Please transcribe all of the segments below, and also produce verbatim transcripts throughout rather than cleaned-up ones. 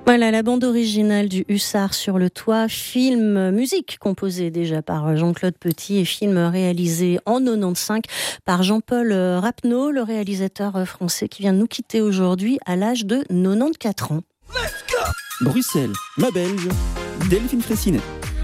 Voilà la bande originale du Hussard sur le toit, film musique composé déjà par Jean-Claude Petit et film réalisé en quatre-vingt-quinze par Jean-Paul Rapneau, le réalisateur français qui vient de nous quitter aujourd'hui à l'âge de quatre-vingt-quatorze ans. Bruxelles, ma belge, Delphine Fraissinet.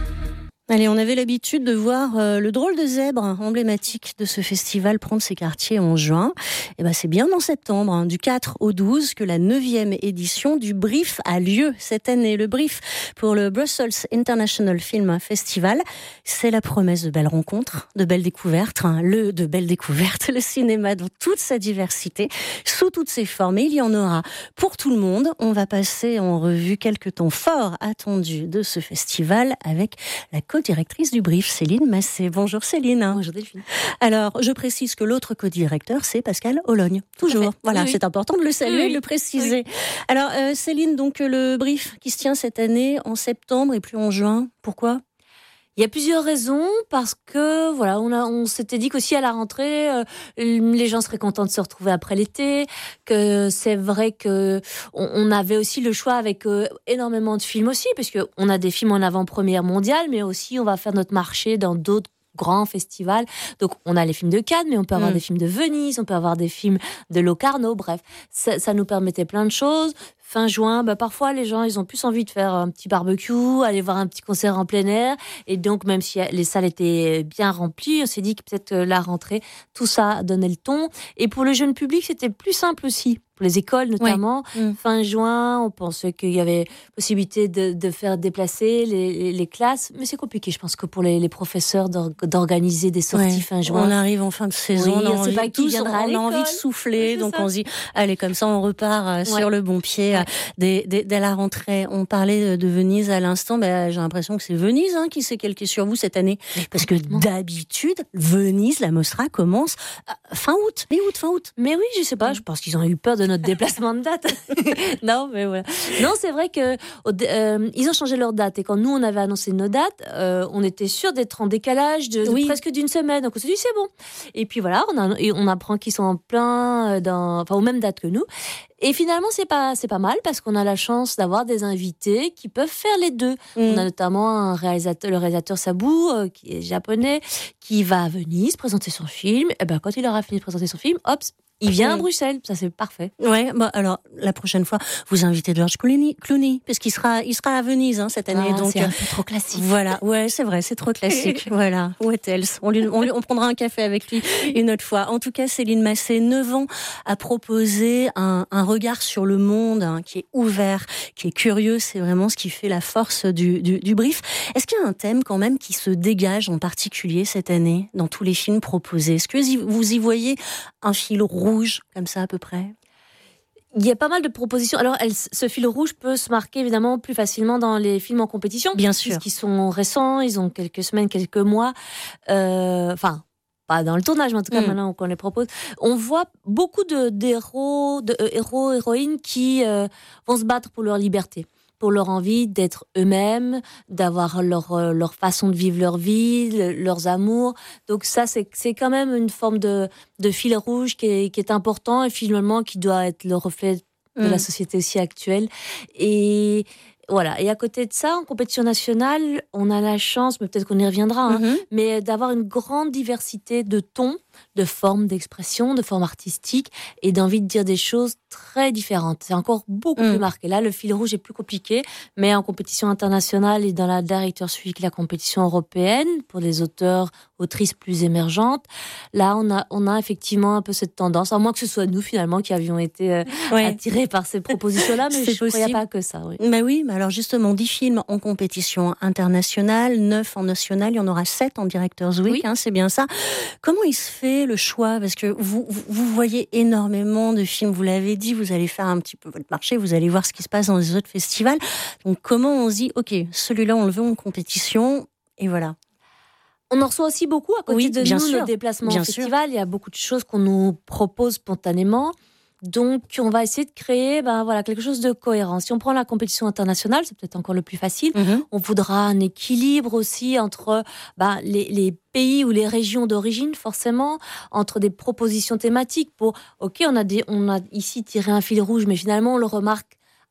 Allez, on avait l'habitude de voir euh, le drôle de zèbre emblématique de ce festival prendre ses quartiers en juin. Et ben, c'est bien en septembre, hein, du quatre au douze, que la neuvième édition du Brief a lieu cette année. Le Brief pour le Brussels International Film Festival, c'est la promesse de belles rencontres, de belles découvertes, hein, le de belles découvertes, le cinéma dans toute sa diversité, sous toutes ses formes. Et il y en aura pour tout le monde. On va passer en revue quelques temps forts attendus de ce festival avec la co-directrice du Brief, Céline Massé. Bonjour Céline. Bonjour Delphine. Alors, je précise que l'autre co-directeur, c'est Pascal Ologne. Toujours. Voilà, oui, oui. C'est important de le saluer, oui, oui. de le préciser. Oui. Alors, euh, Céline, donc le Brief qui se tient cette année en septembre et plus en juin, pourquoi ? Il y a plusieurs raisons, parce que voilà, on, a, on s'était dit qu'aussi à la rentrée, euh, les gens seraient contents de se retrouver après l'été, que c'est vrai que on, on avait aussi le choix avec euh, énormément de films aussi, parce que on a des films en avant-première mondiale, mais aussi on va faire notre marché dans d'autres grands festivals. Donc on a les films de Cannes, mais on peut avoir mmh. des films de Venise, on peut avoir des films de Locarno, bref, ça, ça nous permettait plein de choses. Fin juin, bah parfois les gens ils ont plus envie de faire un petit barbecue, aller voir un petit concert en plein air, et donc même si les salles étaient bien remplies, on s'est dit que peut-être la rentrée, tout ça donnait le ton. Et pour le jeune public, c'était plus simple aussi. Pour les écoles notamment, ouais. mmh. fin juin, on pensait qu'il y avait possibilité de, de faire déplacer les, les, les classes, mais c'est compliqué, je pense que pour les, les professeurs d'organiser des sorties ouais. fin juin. On arrive en fin de saison, oui, on, a on, envie, pas tous, on a envie de souffler, donc ça. On se dit, allez, comme ça on repart ouais. sur le bon pied. Ouais. Dès, dès, dès la rentrée, on parlait de Venise à l'instant, bah, j'ai l'impression que c'est Venise hein, qui s'est calqué sur vous cette année, mais parce que d'habitude, Venise, la Mostra commence fin août, mi-août, fin août. Mais oui, je sais pas, je pense qu'ils ont eu peur de notre déplacement de date. non, mais voilà. Non, c'est vrai que euh, ils ont changé leur date, et quand nous on avait annoncé nos dates, euh, on était sûr d'être en décalage de, oui. de presque d'une semaine. Donc on s'est dit c'est bon. Et puis voilà, on, a, on apprend qu'ils sont en plein dans, enfin aux mêmes dates que nous. Et finalement, c'est pas, c'est pas mal parce qu'on a la chance d'avoir des invités qui peuvent faire les deux. Mmh. On a notamment un réalisateur, le réalisateur Sabu, euh, qui est japonais, qui va à Venise présenter son film. Et ben, quand il aura fini de présenter son film, hop, il vient mmh. à Bruxelles. Ça, c'est parfait. Ouais, bah, alors, la prochaine fois, vous invitez George Clooney, Clooney parce qu'il sera, il sera à Venise, hein, cette année. Ah, donc, c'est un peu trop classique. Voilà. Ouais, c'est vrai, c'est trop classique. Voilà. What else? On lui, on lui, on prendra un café avec lui une autre fois. En tout cas, Céline Massé, neuf ans, a proposé un, un regard sur le monde, hein, qui est ouvert, qui est curieux. C'est vraiment ce qui fait la force du, du, du Brief. Est-ce qu'il y a un thème quand même qui se dégage en particulier cette année dans tous les films proposés? Est-ce que vous y voyez un fil rouge comme ça à peu près? Il y a pas mal de propositions. Alors, elle, ce fil rouge peut se marquer évidemment plus facilement dans les films en compétition. Bien sûr. Puisqu'ils sont récents, ils ont quelques semaines, quelques mois. Euh, enfin, pas dans le tournage, mais en tout cas mmh. maintenant qu'on les propose. On voit beaucoup de, d'héros, de euh, héros, héroïnes qui euh, vont se battre pour leur liberté, pour leur envie d'être eux-mêmes, d'avoir leur, euh, leur façon de vivre leur vie, le, leurs amours. Donc ça, c'est, c'est quand même une forme de, de fil rouge qui est, qui est important et finalement qui doit être le reflet de mmh. la société aussi actuelle. Et voilà. Et à côté de ça, en compétition nationale, on a la chance, mais peut-être qu'on y reviendra, hein, mmh. mais d'avoir une grande diversité de tons, de formes d'expression, de formes artistiques et d'envie de dire des choses très différentes. C'est encore beaucoup mmh. plus marqué. Là, le fil rouge est plus compliqué, mais en compétition internationale et dans la Directors Week, la compétition européenne, pour les auteurs, autrices plus émergentes, là, on a, on a effectivement un peu cette tendance, à moins que ce soit nous, finalement, qui avions été euh, ouais. attirés par ces propositions-là, mais c'est je ne croyais pas que ça. Oui. Mais oui, mais alors justement, dix films en compétition internationale, neuf en national, il y en aura sept en Directors Week, oui. hein, c'est bien ça. Comment il se fait le choix, parce que vous, vous, vous voyez énormément de films, vous l'avez dit, vous allez faire un petit peu votre marché, vous allez voir ce qui se passe dans les autres festivals. Donc comment on se dit, ok, celui-là on le veut en compétition, et voilà. On en reçoit aussi beaucoup à côté oui, de nous, sûr. Nos déplacements bien au festival. Sûr. Il y a beaucoup de choses qu'on nous propose spontanément. Donc, on va essayer de créer ben, voilà, quelque chose de cohérent. Si on prend la compétition internationale, c'est peut-être encore le plus facile. Mm-hmm. On voudra un équilibre aussi entre ben, les, les pays ou les régions d'origine, forcément, entre des propositions thématiques pour, ok, on a, des, on a ici tiré un fil rouge, mais finalement, on le remarque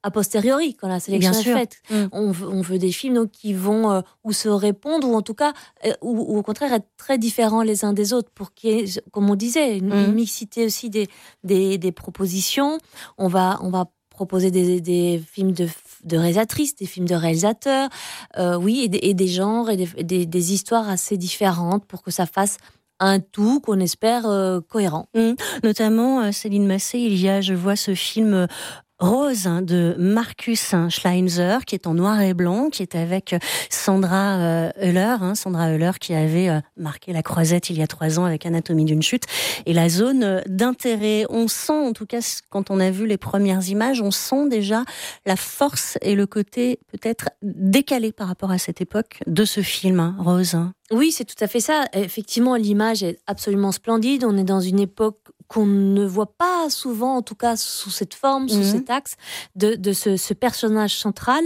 a posteriori, quand la sélection Bien est sûr. faite. Mmh. On, veut, on veut des films donc, qui vont euh, ou se répondre, ou en tout cas, euh, ou, ou au contraire être très différents les uns des autres, pour qu'il y ait, comme on disait, une, Mmh. une mixité aussi des, des, des propositions. On va, on va proposer des, des films de, de réalisatrices, des films de réalisateurs, euh, oui, et des, et des genres, et des, des, des histoires assez différentes pour que ça fasse un tout qu'on espère euh, cohérent. Mmh. Notamment, euh, Céline Massé, il y a, je vois ce film euh, Rose hein, de Marcus Schleinzer, qui est en noir et blanc, qui est avec Sandra euh, Hüller, hein, Sandra Hüller qui avait euh, marqué la croisette il y a trois ans avec Anatomie d'une chute. Et la zone d'intérêt, on sent, en tout cas quand on a vu les premières images, on sent déjà la force et le côté peut-être décalé par rapport à cette époque de ce film, hein, Rose. Oui, c'est tout à fait ça. Effectivement, l'image est absolument splendide. On est dans une époque qu'on ne voit pas souvent, en tout cas sous cette forme, sous mmh. cet axe, de, de ce, ce personnage central,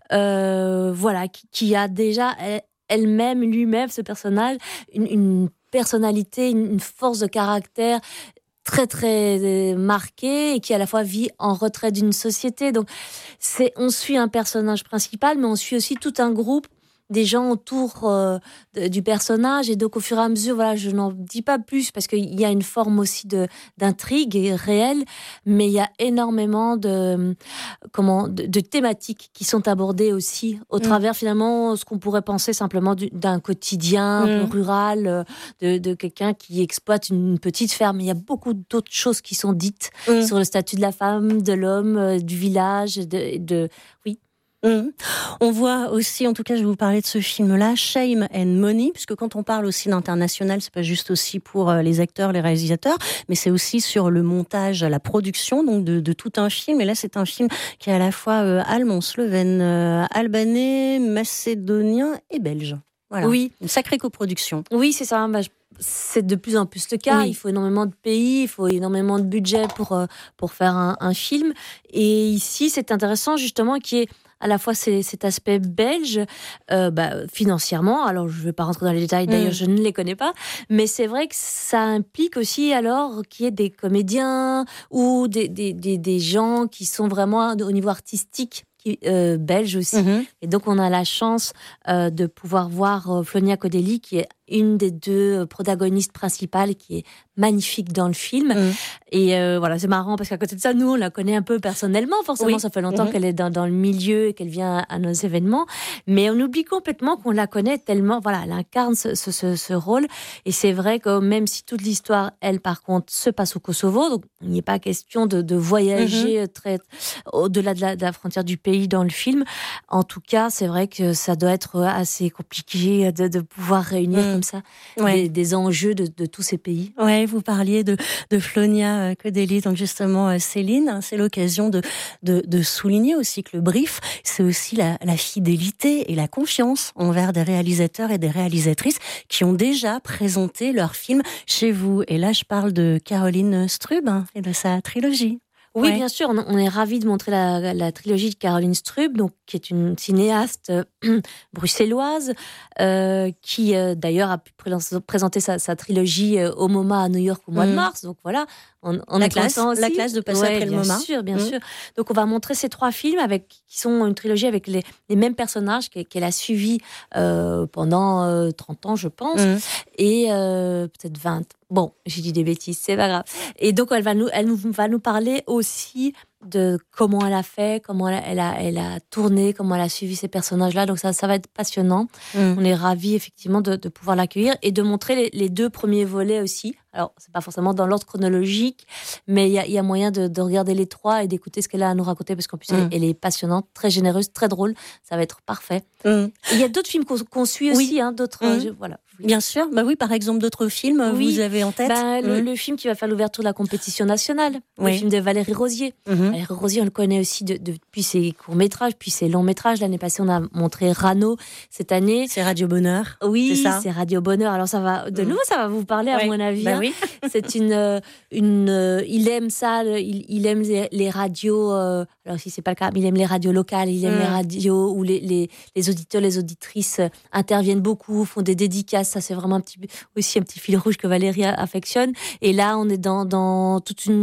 euh, voilà, qui, qui a déjà elle-même, lui-même, ce personnage, une, une personnalité, une force de caractère très très marquée et qui à la fois vit en retrait d'une société. Donc, c'est, on suit un personnage principal, mais on suit aussi tout un groupe, des gens autour euh, de, du personnage, et donc au fur et à mesure, voilà, je n'en dis pas plus parce qu'il y a une forme aussi de, d'intrigue réelle, mais il y a énormément de, comment, de, de thématiques qui sont abordées aussi au mmh. travers finalement ce qu'on pourrait penser simplement du, d'un quotidien mmh. un peu rural, de, de quelqu'un qui exploite une petite ferme. Il y a beaucoup d'autres choses qui sont dites mmh. sur le statut de la femme, de l'homme, du village, de, de oui. Mmh. On voit aussi, en tout cas je vais vous parler de ce film-là, Shame and Money, puisque quand on parle aussi d'international, c'est pas juste aussi pour les acteurs, les réalisateurs, mais c'est aussi sur le montage, la production donc de, de tout un film. Et là c'est un film qui est à la fois euh, allemand, slovène, euh, albanais, macédonien et belge. Voilà. Oui, une sacrée coproduction. Oui, c'est ça. Bah, c'est de plus en plus le cas. Oui. Il faut énormément de pays, il faut énormément de budget pour pour faire un, un film. Et ici, c'est intéressant justement qu'il y ait à la fois c'est, cet aspect belge, euh, bah, financièrement. Alors, je ne vais pas rentrer dans les détails, d'ailleurs, mmh. je ne les connais pas. Mais c'est vrai que ça implique aussi, alors, qu'il y ait des comédiens ou des, des, des, des gens qui sont vraiment au niveau artistique, qui, euh, belges aussi. Mmh. Et donc, on a la chance euh, de pouvoir voir euh, Flonia Kodeli, qui est une des deux protagonistes principales, qui est magnifique dans le film. Mmh. Et euh, voilà, c'est marrant parce qu'à côté de ça, nous, on la connaît un peu personnellement. Forcément, oui. ça fait longtemps mmh. qu'elle est dans, dans le milieu et qu'elle vient à nos événements. Mais on oublie complètement qu'on la connaît tellement. Voilà, elle incarne ce, ce, ce, ce rôle. Et c'est vrai que même si toute l'histoire, elle, par contre, se passe au Kosovo, donc il n'est pas question de, de voyager mmh. très au-delà de la, de la frontière du pays dans le film. En tout cas, c'est vrai que ça doit être assez compliqué de, de pouvoir réunir mmh. comme ça ouais. des, des enjeux de, de tous ces pays. Ouais, vous parliez de, de Flonia Kodeli, donc justement Céline, c'est l'occasion de, de, de souligner aussi que le brief, c'est aussi la, la fidélité et la confiance envers des réalisateurs et des réalisatrices qui ont déjà présenté leur film chez vous. Et là, je parle de Caroline Strub hein, et de sa trilogie. Oui, ouais. bien sûr, on, on est ravis de montrer la, la trilogie de Caroline Strub, donc, qui est une cinéaste euh, bruxelloise, euh, qui euh, d'ailleurs a pu présenter sa, sa trilogie euh, au MoMA à New York au mois mmh. de mars. Donc voilà, on, on la est classe, content aussi. La classe de passer ouais, après le MoMA. Bien sûr, bien mmh. sûr. Donc on va montrer ces trois films avec, qui sont une trilogie avec les, les mêmes personnages qu'elle a suivis euh, pendant euh, trente ans, je pense, mmh. et euh, peut-être vingt. Bon, j'ai dit des bêtises, c'est pas grave. Et donc, elle va nous, elle nous, va nous parler aussi de comment elle a fait, comment elle a, elle a, elle a tourné, comment elle a suivi ces personnages-là. Donc, ça, ça va être passionnant. Mmh. On est ravis, effectivement, de, de pouvoir l'accueillir et de montrer les, les deux premiers volets aussi. Alors, c'est pas forcément dans l'ordre chronologique, mais il y a, y a moyen de, de regarder les trois et d'écouter ce qu'elle a à nous raconter, parce qu'en plus, mmh. elle, elle est passionnante, très généreuse, très drôle. Ça va être parfait. Mmh. Il y a d'autres films qu'on, qu'on suit oui. aussi, hein, d'autres. Mmh. Euh, voilà. Bien sûr, bah oui, par exemple, d'autres films, oui. vous avez en tête bah, mmh. le, le film qui va faire l'ouverture de la compétition nationale, oui. le film de Valérie Rosier. Mmh. Valérie Rosier, on le connaît aussi de, de, depuis ses courts-métrages, puis ses longs-métrages. L'année passée, on a montré Rano. Cette année, c'est Radio Bonheur. Oui, c'est, ça c'est Radio Bonheur. Alors, ça va, de mmh. nouveau, ça va vous parler, à ouais. mon avis. Bah hein. oui. C'est une, une, euh, il aime ça, il, il aime les, les radios. Euh, alors, si c'est pas le cas, mais il aime les radios locales, il aime mmh. les radios où les, les, les auditeurs, les auditrices interviennent beaucoup, font des dédicaces. Ça, c'est vraiment un petit, aussi un petit fil rouge que Valérie affectionne. Et là, on est dans, dans toute une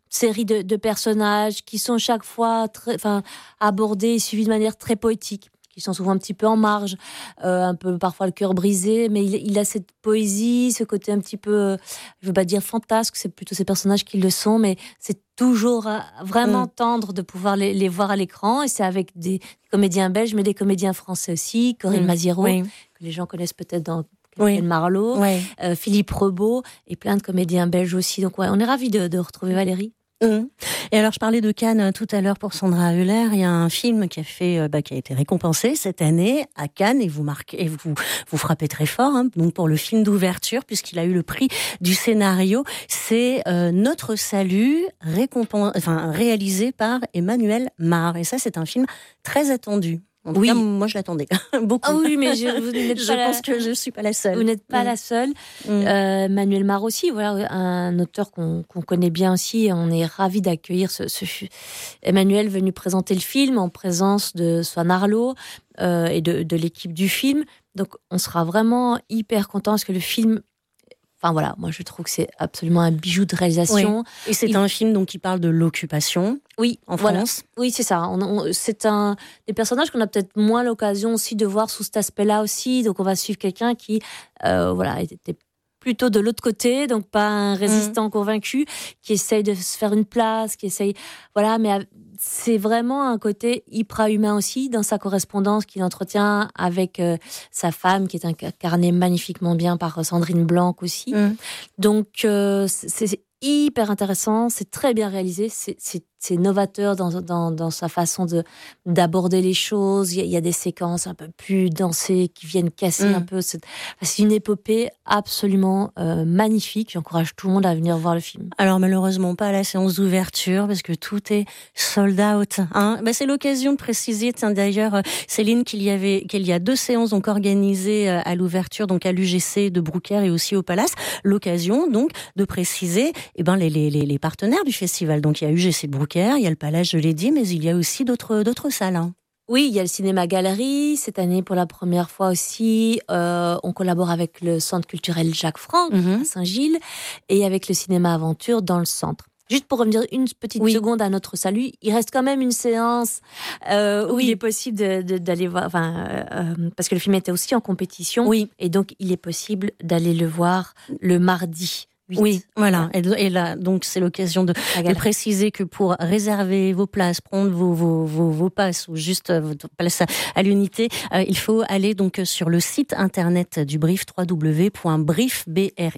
série de, de personnages qui sont chaque fois très, enfin, abordés et suivis de manière très poétique, qui sont souvent un petit peu en marge, euh, un peu parfois le cœur brisé, mais il, il a cette poésie, ce côté un petit peu, euh, je veux pas dire fantasque, c'est plutôt ces personnages qui le sont, mais c'est toujours euh, vraiment mmh. tendre de pouvoir les, les voir à l'écran, et c'est avec des comédiens belges, mais des comédiens français aussi, Corinne mmh. Maziero, oui. que les gens connaissent peut-être dans oui. Marlot, oui. euh, Philippe Rebaud, et plein de comédiens belges aussi. Donc ouais, on est ravis de, de retrouver Valérie. Mmh. Et alors, je parlais de Cannes tout à l'heure pour Sandra Hüller. Il y a un film qui a fait, bah, qui a été récompensé cette année à Cannes, et vous marquez, et vous vous frappez très fort, hein, donc pour le film d'ouverture, puisqu'il a eu le prix du scénario. C'est euh, Notre Salut, récompense, enfin réalisé par Emmanuel Mar. Et ça, c'est un film très attendu. En tout oui. cas, moi, je l'attendais beaucoup. Ah oui, mais je, vous n'êtes je pas pense la... que je suis pas la seule. Vous n'êtes pas mmh. la seule. Mmh. Euh, Manuel Mar aussi, voilà, un auteur qu'on, qu'on connaît bien aussi. On est ravis d'accueillir ce, ce Emmanuel venu présenter le film en présence de Swan Arlo euh, et de, de l'équipe du film. Donc, on sera vraiment hyper contents parce que le film. Enfin voilà, moi je trouve que c'est absolument un bijou de réalisation. Oui. Et c'est Il... un film donc qui parle de l'occupation. Oui, en voilà. France. Oui, c'est ça. On, on, c'est un des personnages qu'on a peut-être moins l'occasion aussi de voir sous cet aspect-là aussi. Donc on va suivre quelqu'un qui, euh, voilà, était plutôt de l'autre côté, donc pas un résistant mmh. convaincu, qui essaye de se faire une place, qui essaye, voilà, mais c'est vraiment un côté hyper humain aussi dans sa correspondance qu'il entretient avec euh, sa femme, qui est incarnée magnifiquement bien par Sandrine Blanc aussi. Mmh. Donc euh, c'est, c'est hyper intéressant, c'est très bien réalisé, c'est, c'est, c'est novateur dans, dans, dans sa façon de, d'aborder les choses. Il y, a, il y a des séquences un peu plus dansées qui viennent casser mmh. un peu. C'est, c'est une épopée absolument euh, magnifique. J'encourage tout le monde à venir voir le film. Alors malheureusement pas à la séance d'ouverture parce que tout est sold out. Hein, bah, c'est l'occasion de préciser, tiens, d'ailleurs, Céline, qu'il y avait, qu'il y a deux séances donc organisées à l'ouverture, donc à l'U G C de Brouckère et aussi au Palace. L'occasion donc de préciser, eh ben les les les partenaires du festival. Donc il y a U G C de Brouckère, il y a le Palace, je l'ai dit, mais il y a aussi d'autres d'autres salles. Hein. Oui, il y a le Cinéma Galerie. Cette année, pour la première fois aussi, euh, on collabore avec le Centre culturel Jacques Franck mm-hmm. à Saint-Gilles et avec le Cinéma Aventure dans le centre. Juste pour revenir une petite oui. seconde à Notre Salut, il reste quand même une séance euh, où oui. il est possible de, de, d'aller voir, enfin, euh, parce que le film était aussi en compétition, oui. et donc il est possible d'aller le voir le mardi. huit. Oui, voilà. Et, et là, donc, c'est l'occasion de, de préciser que pour réserver vos places, prendre vos, vos, vos, vos passes ou juste votre place à, à l'unité, euh, il faut aller donc sur le site internet du Brief, w w w point brief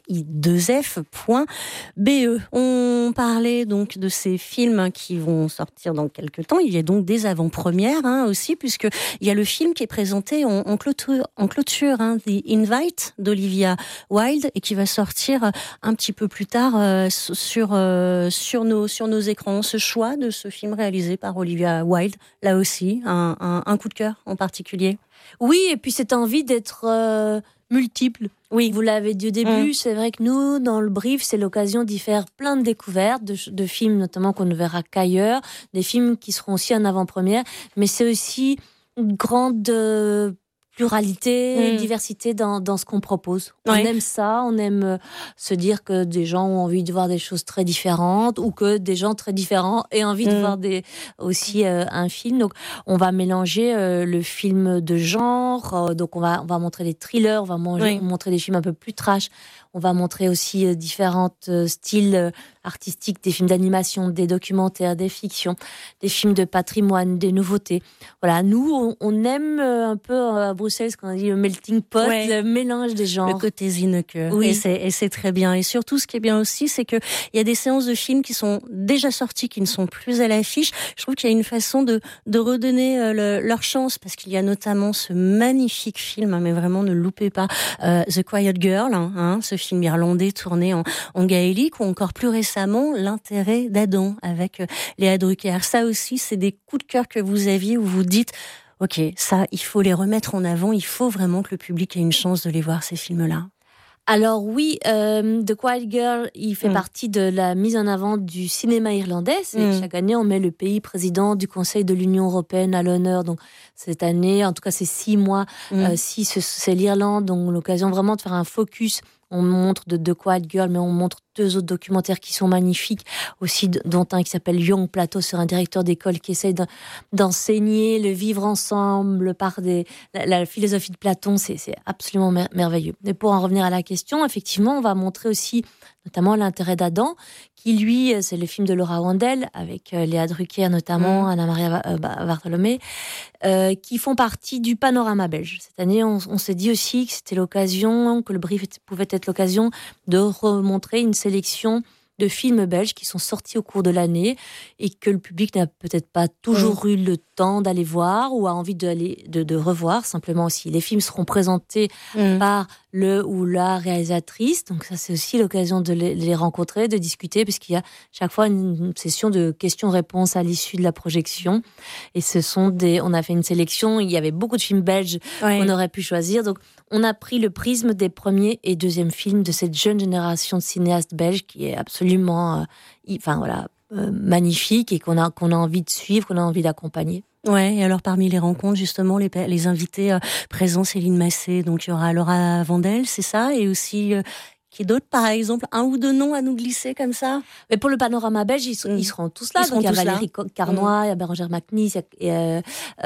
point b e. On parlait donc de ces films qui vont sortir dans quelques temps. Il y a donc des avant-premières hein, aussi, puisque il y a le film qui est présenté en, en clôture, en clôture hein, The Invite d'Olivia Wilde et qui va sortir un petit peu plus tard euh, sur euh, sur nos sur nos écrans. Ce choix de ce film réalisé par Olivia Wilde, là aussi un, un, un coup de cœur en particulier. Oui, et puis cette envie d'être euh, multiple. Oui, vous l'avez dit au début. Mmh. C'est vrai que nous, dans le Brief, c'est l'occasion d'y faire plein de découvertes, de, de films notamment qu'on ne verra qu'ailleurs, des films qui seront aussi en avant-première. Mais c'est aussi une grande euh, pluralité, mmh. diversité dans, dans ce qu'on propose. On ouais. aime ça, on aime euh, se dire que des gens ont envie de voir des choses très différentes ou que des gens très différents aient envie mmh. de voir des, aussi euh, un film. Donc, on va mélanger euh, le film de genre, euh, donc on va, on va montrer des thrillers, on va manger, oui. montrer des films un peu plus trash, on va montrer aussi euh, différents euh, styles euh, artistiques, des films d'animation, des documentaires, des fictions, des films de patrimoine, des nouveautés. Voilà, nous, on, on aime euh, un peu à Bruxelles ce qu'on dit le melting pot, ouais. le mélange des genres. Le côté Zineke. Oui. Et c'est, et c'est très bien. Et surtout, ce qui est bien aussi, c'est que il y a des séances de films qui sont déjà sortis, qui ne sont plus à l'affiche. Je trouve qu'il y a une façon de, de redonner euh, le, leur chance, parce qu'il y a notamment ce magnifique film, hein, mais vraiment ne loupez pas, euh, The Quiet Girl, hein, hein, ce film irlandais tourné en, en gaélique, ou encore plus récemment L'intérêt d'Adam avec euh, Léa Drucker. Ça aussi, c'est des coups de cœur que vous aviez où vous dites ok, ça, il faut les remettre en avant, il faut vraiment que le public ait une chance de les voir, ces films-là. Alors oui, euh, The Quiet Girl, il fait mmh. partie de la mise en avant du cinéma irlandais. C'est mmh. Chaque année, on met le pays président du Conseil de l'Union européenne à l'honneur. Donc cette année, en tout cas, c'est six mois. Mmh. Euh, si c'est l'Irlande, donc l'occasion vraiment de faire un focus On montre de The Quiet Girl, mais on montre deux autres documentaires qui sont magnifiques, aussi dont un qui s'appelle Young Plateau sur un directeur d'école qui essaye d'enseigner le vivre ensemble par des, la, la philosophie de Platon. C'est, c'est absolument mer- merveilleux. Et pour en revenir à la question, effectivement, on va montrer aussi notamment l'intérêt d'Adam, qui lui, c'est le film de Laura Wandel, avec Léa Drucker notamment, mmh. Anna Maria Bartholomé, euh, qui font partie du panorama belge. Cette année, on, on s'est dit aussi que c'était l'occasion, que le brief pouvait être l'occasion de remontrer une sélection de films belges qui sont sortis au cours de l'année et que le public n'a peut-être pas toujours mmh. eu le temps d'aller voir ou a envie d'aller, de, de revoir. Simplement aussi, les films seront présentés mmh. par le ou la réalisatrice. Donc ça, c'est aussi l'occasion de les, les rencontrer, de discuter, parce qu'il y a chaque fois une, une session de questions-réponses à l'issue de la projection. Et ce sont des... On a fait une sélection, il y avait beaucoup de films belges oui. qu'on aurait pu choisir. Donc on a pris le prisme des premiers et deuxièmes films de cette jeune génération de cinéastes belges qui est absolument... Euh, enfin voilà... Euh, magnifique et qu'on a, qu'on a envie de suivre, qu'on a envie d'accompagner. Ouais, et alors parmi les rencontres, justement, les, les invités euh, présents, Céline Massé, donc il y aura Laura Wandel, c'est ça, et aussi... Euh, qui d'autres, par exemple, un ou deux noms à nous glisser comme ça? Mais pour le panorama belge, ils, sont, mmh. ils seront tous là. Ils donc il y a Valérie là. Carnoy, il y a Bérangère Macnis, il y a euh,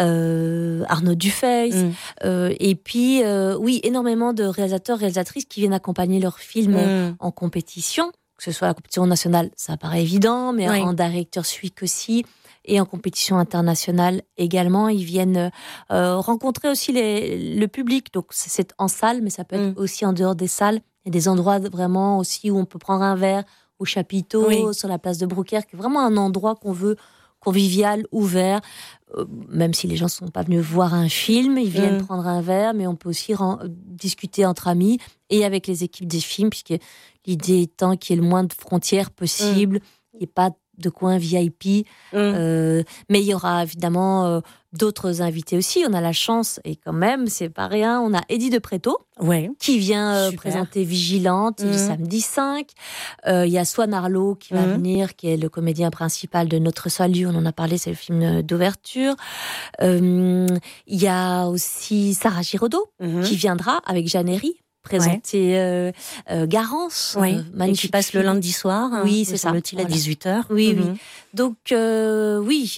euh, Arnaud Dufay. Mmh. Euh, et puis, euh, oui, énormément de réalisateurs, réalisatrices qui viennent accompagner leurs films mmh. en compétition. Que ce soit la compétition nationale, ça paraît évident, mais oui. en Directors Week aussi, et en compétition internationale également. Ils viennent euh, rencontrer aussi les, le public. Donc, c'est en salle, mais ça peut être mmh. aussi en dehors des salles. Il y a des endroits vraiment aussi où on peut prendre un verre au chapiteau, oui. sur la place de Brouckère, qui est vraiment un endroit qu'on veut convivial, ouvert. Euh, même si les gens ne sont pas venus voir un film, ils viennent mmh. prendre un verre, mais on peut aussi ren- discuter entre amis et avec les équipes des films, puisque l'idée étant qu'il y ait le moins de frontières possible, mmh. il n'y ait pas de coin V I P. Mmh. Euh, mais il y aura évidemment euh, d'autres invités aussi. On a la chance, et quand même, c'est pas rien, on a Eddie de Pretto, ouais. qui vient euh, présenter Vigilante mmh. le samedi cinq. Euh, il y a Swan Arlo qui va mmh. venir, qui est le comédien principal de Notre Salut. On en a parlé, c'est le film d'ouverture. Euh, il y a aussi Sarah Giraudot, mmh. qui viendra avec Jeanne Herry, présenter ouais. euh, euh, Garance, oui. euh, magnifique, qui passe le lundi soir. Oui, c'est ça. Le voilà. à dix-huit heures. Oui, mmh. oui. Donc, euh, oui,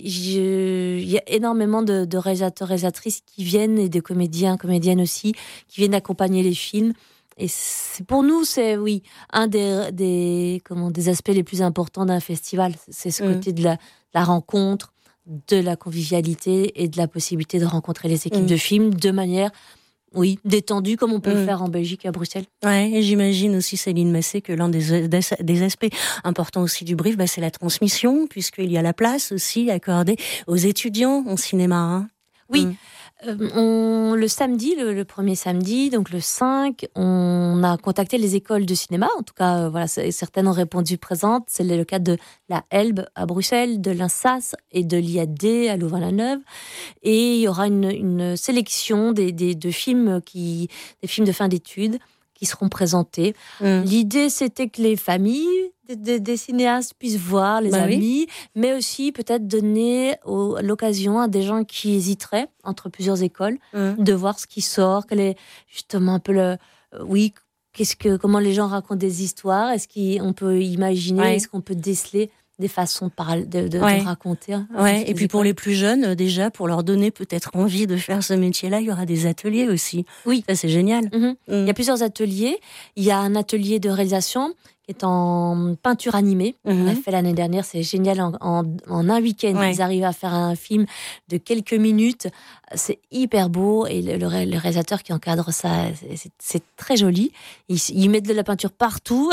il y a énormément de, de réalisateurs, réalisatrices qui viennent, et de comédiens, comédiennes aussi, qui viennent accompagner les films. Et c'est, pour nous, c'est, oui, un des, des, comment, des aspects les plus importants d'un festival. C'est ce mmh. côté de la, la rencontre, de la convivialité et de la possibilité de rencontrer les équipes mmh. de films de manière... Oui, détendu comme on peut mmh. le faire en Belgique et à Bruxelles. Ouais, et j'imagine aussi, Céline Massé, que l'un des, des, des aspects importants aussi du brief, bah, c'est la transmission, puisqu'il y a la place aussi accordée aux étudiants en cinéma. Hein. Oui, mmh. euh, on, le samedi, le, le premier samedi, donc le cinq, on a contacté les écoles de cinéma. En tout cas, euh, voilà, certaines ont répondu présentes. C'est le cas de la Elbe à Bruxelles, de l'Insas et de l'I A D à Louvain-la-Neuve. Et il y aura une, une sélection des, des, de films qui, des films de fin d'études qui seront présentés. Mmh. L'idée, c'était que les familles des, des, des cinéastes puissent voir, les bah amis, oui. mais aussi peut-être donner au, l'occasion à des gens qui hésiteraient entre plusieurs écoles mmh. de voir ce qui sort, quel est justement un peu le... Euh, oui, qu'est-ce que, comment les gens racontent des histoires, est-ce qu'on peut imaginer, ouais. est-ce qu'on peut déceler des façons de, parler, de, de, ouais. de raconter. Hein, ouais. Et puis écoles. Pour les plus jeunes, déjà, pour leur donner peut-être envie de faire ce métier-là, il y aura des ateliers aussi. Oui. Ça, c'est génial. Mmh. Mmh. Il y a plusieurs ateliers. Il y a un atelier de réalisation qui est en peinture animée. Mmh. On l'a fait l'année dernière, c'est génial. En, en, en un week-end, ouais. ils arrivent à faire un film de quelques minutes. C'est hyper beau. Et le, le, le réalisateur qui encadre ça, c'est, c'est très joli. Ils, ils mettent de la peinture partout.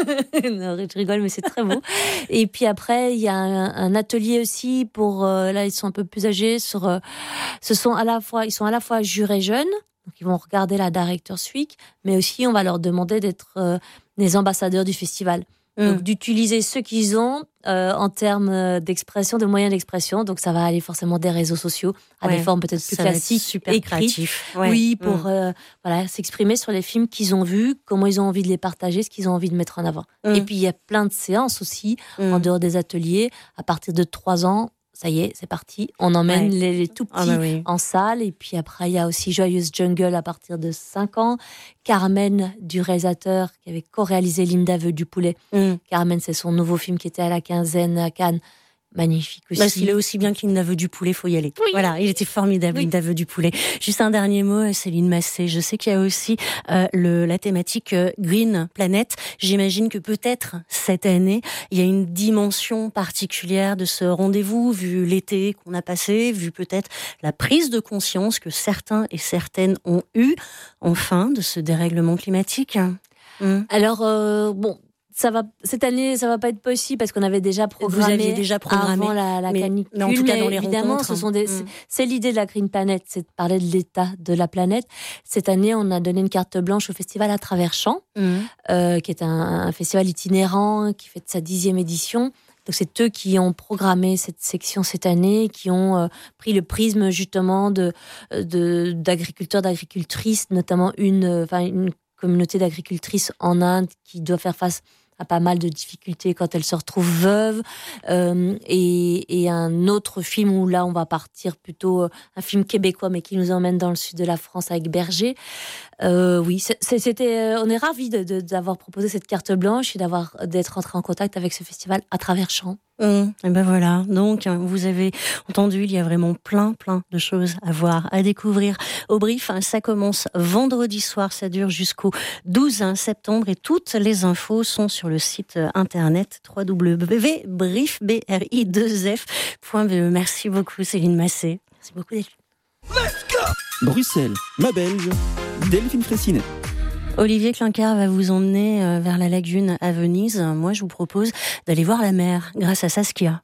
Non, je rigole, mais c'est très beau. Et puis après, il y a un, un atelier aussi pour... Euh, là, ils sont un peu plus âgés. Sur, euh, ce sont à la fois, ils sont à la fois jurés jeunes, donc ils vont regarder la Directors Week, mais aussi on va leur demander d'être... Euh, des ambassadeurs du festival. Mmh. Donc, d'utiliser ce qu'ils ont euh, en termes d'expression, de moyens d'expression. Donc, ça va aller forcément des réseaux sociaux à ouais, des formes peut-être plus classiques, super écrites. Créatif. Ouais. Oui, pour mmh. euh, voilà, s'exprimer sur les films qu'ils ont vus, comment ils ont envie de les partager, ce qu'ils ont envie de mettre en avant. Mmh. Et puis, il y a plein de séances aussi, mmh. en dehors des ateliers, à partir de trois ans, ça y est, c'est parti. On emmène Ouais. les, les tout petits Ah bah oui. en salle. Et puis après, il y a aussi Joyeuse Jungle à partir de cinq ans. Carmen, du réalisateur qui avait co-réalisé Linda veut du poulet. Mm. Carmen, c'est son nouveau film qui était à la quinzaine à Cannes. Magnifique aussi. Parce qu'il est aussi bien qu'il n'avait du poulet, faut y aller. Oui. Voilà, il était formidable, Oui. il n'avait du poulet. Juste un dernier mot, Céline Massé. Je sais qu'il y a aussi euh, le, la thématique euh, Green Planet. J'imagine que peut-être cette année, il y a une dimension particulière de ce rendez-vous, vu l'été qu'on a passé, vu peut-être la prise de conscience que certains et certaines ont eue, enfin, de ce dérèglement climatique. Mm. Alors, euh, bon, ça va, cette année, ça va pas être possible parce qu'on avait déjà programmé, Vous aviez déjà programmé, avant la, la mais- canicule. mais en tout cas, dans les évidemment, rencontres, ce sont des, hein. c'est, c'est l'idée de la Green Planet, c'est de parler de l'état de la planète. Cette année, on a donné une carte blanche au festival à travers champs, Mm. euh, qui est un, un festival itinérant qui fait sa dixième édition. Donc c'est eux qui ont programmé cette section cette année, qui ont euh, pris le prisme justement de, de d'agriculteurs, d'agricultrices, notamment une, enfin une communauté d'agricultrices en Inde qui doit faire face à pas mal de difficultés quand elle se retrouve veuve, euh, et, et un autre film où là on va partir plutôt euh, un film québécois mais qui nous emmène dans le sud de la France avec Berger. Euh, oui, c'est, c'était, euh, on est ravis de, de, d'avoir proposé cette carte blanche et d'avoir d'être entré en contact avec ce festival à travers champs. Mmh, et ben voilà, donc vous avez entendu, il y a vraiment plein plein de choses à voir, à découvrir au Brief. Ça commence vendredi soir, ça dure jusqu'au douze septembre et toutes les infos sont sur le site internet w w w point brief point b e. Merci beaucoup Céline Massé. Merci beaucoup Delphine. Bruxelles, ma Belge, Delphine Fressinet. Olivier Clincard va vous emmener vers la lagune à Venise. Moi, je vous propose d'aller voir la mer grâce à Saskia.